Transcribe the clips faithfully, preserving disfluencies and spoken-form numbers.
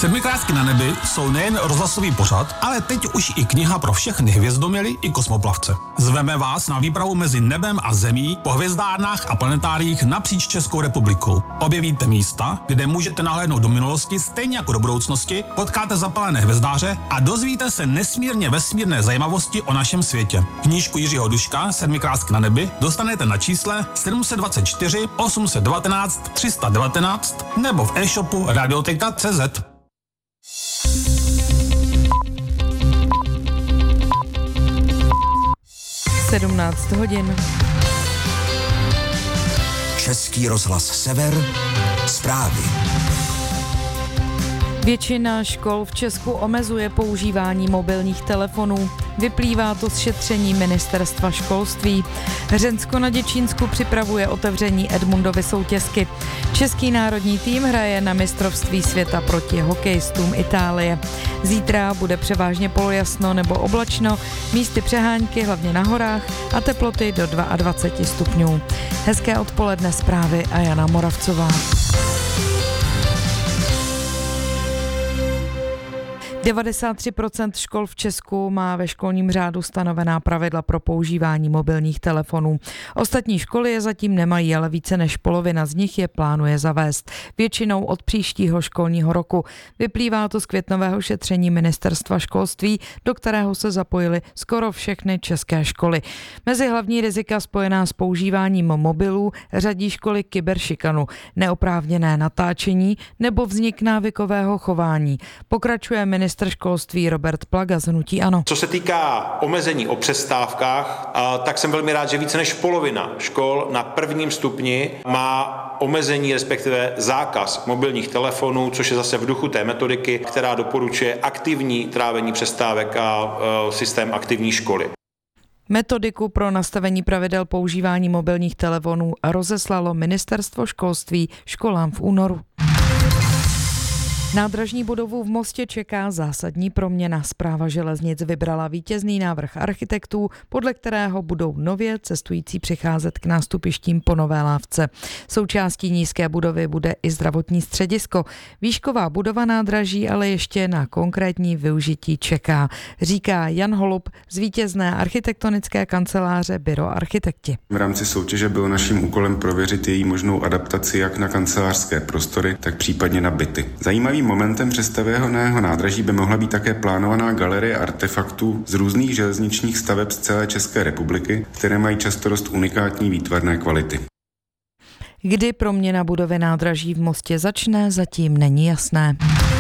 Sedmikrásky na nebi jsou nejen rozhlasový pořad, ale teď už i kniha pro všechny hvězdoměly i kosmoplavce. Zveme vás na výpravu mezi nebem a zemí po hvězdárnách a planetáriích napříč Českou republikou. Objevíte místa, kde můžete nahlédnout do minulosti stejně jako do budoucnosti, potkáte zapalené hvězdáře a dozvíte se nesmírně vesmírné zajímavosti o našem světě. Knížku Jiřího Duška Sedmikrásky na nebi dostanete na čísle sedm dva čtyři osm jedna devět tři jedna devět nebo v e-shopu radioteka tečka cé zet. sedmnáct hodin. Český rozhlas Sever, zprávy. Většina škol v Česku omezuje používání mobilních telefonů. Vyplývá to z šetření Ministerstva školství. Hřensko na Děčínsku připravuje otevření Edmundovy soutězky. Český národní tým hraje na mistrovství světa proti hokejistům Itálie. Zítra bude převážně polojasno nebo oblačno, místy přehánky hlavně na horách a teploty do dvacet dva stupňů. Hezké odpoledne, zprávy a Jana Moravcová. devadesát tři procent škol v Česku má ve školním řádu stanovená pravidla pro používání mobilních telefonů. Ostatní školy je zatím nemají, ale více než polovina z nich je plánuje zavést. Většinou od příštího školního roku. Vyplývá to z květnového šetření Ministerstva školství, do kterého se zapojily skoro všechny české školy. Mezi hlavní rizika spojená s používáním mobilů řadí školy kyberšikanu, neoprávněné natáčení nebo vznik návykového chování. Pokračuje ministr Ministr školství Robert Plaga z hnutí ANO. Co se týká omezení o přestávkách, tak jsem velmi rád, že více než polovina škol na prvním stupni má omezení, respektive zákaz mobilních telefonů, což je zase v duchu té metodiky, která doporučuje aktivní trávení přestávek a systém aktivní školy. Metodiku pro nastavení pravidel používání mobilních telefonů rozeslalo Ministerstvo školství školám v únoru. Nádražní budovu v Mostě čeká zásadní proměna. Správa železnic vybrala vítězný návrh architektů, podle kterého budou nově cestující přicházet k nástupištím po Nové Lávce. Součástí nízké budovy bude i zdravotní středisko. Výšková budova nádraží ale ještě na konkrétní využití čeká, říká Jan Holub z vítězné architektonické kanceláře Biro Architekti. V rámci soutěže bylo naším úkolem prověřit její možnou adaptaci jak na kancelářské prostory, tak případně na byty. Zajímavý momentem přestavěného nádraží by mohla být také plánovaná galerie artefaktů z různých železničních staveb z celé České republiky, které mají často dost unikátní výtvarné kvality. Kdy proměna budovy nádraží v Mostě začne, zatím není jasné.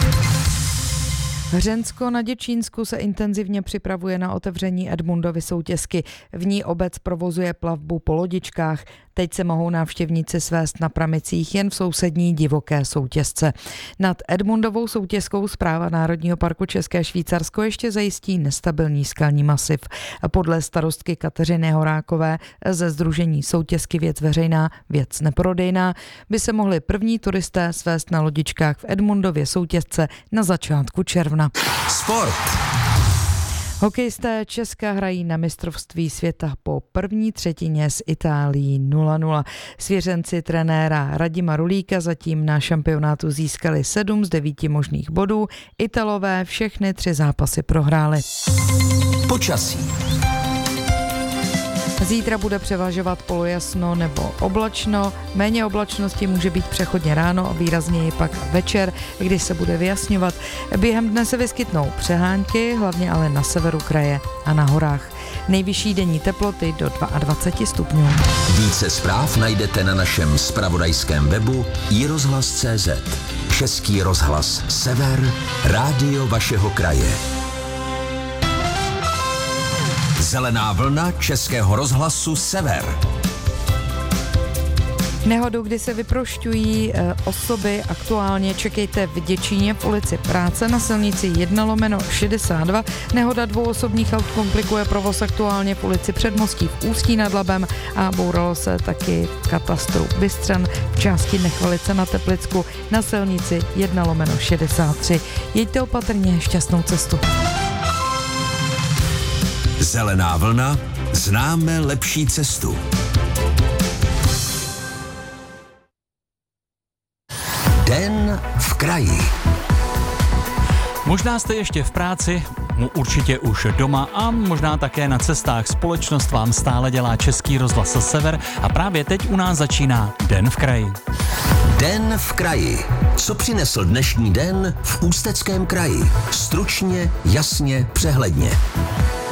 Hřensko na Děčínsku se intenzivně připravuje na otevření Edmundovy soutězky. V ní obec provozuje plavbu po lodičkách. Teď se mohou návštěvníci svést na pramicích jen v sousední divoké soutězce. Nad Edmundovou soutězkou Správa Národního parku České Švýcarsko ještě zajistí nestabilní skalní masiv. Podle starostky Kateřiny Horákové ze sdružení Soutězky Věc veřejná, věc neprodejná by se mohli první turisté svést na lodičkách v Edmundově soutězce na začátku června. Sport. Hokejisté Česka hrají na mistrovství světa po první třetině s Itálií nula nula. Svěřenci trenéra Radima Rulíka zatím na šampionátu získali sedm z devíti možných bodů. Italové všechny tři zápasy prohráli. Počasí. Zítra bude převažovat polojasno nebo oblačno. Méně oblačnosti může být přechodně ráno a výrazněji pak večer, kdy se bude vyjasňovat. Během dne se vyskytnou přehánky, hlavně ale na severu kraje a na horách. Nejvyšší denní teploty do dvacet dva stupňů. Více zpráv najdete na našem zpravodajském webu i rozhlas tečka cé zet. Český rozhlas Sever, rádio vašeho kraje. Zelená vlna Českého rozhlasu Sever. Nehodu, kdy se vyprošťují e, osoby, aktuálně čekejte v Děčíně v ulici Práce na silnici jedna lomeno šedesát dva. Nehoda dvou osobních aut komplikuje provoz aktuálně v ulici Předmostí v Ústí nad Labem a bouralo se taky v katastru Bystřan v části Nechvalice na Teplicku na silnici jedna lomeno šedesát tři. Jeďte opatrně, šťastnou cestu. Zelená vlna, známe lepší cestu. Den v kraji. Možná jste ještě v práci, určitě už doma a možná také na cestách. Společnost vám stále dělá Český rozhlas Sever a právě teď u nás začíná Den v kraji. Den v kraji. Co přinesl dnešní den v Ústeckém kraji? Stručně, jasně, přehledně.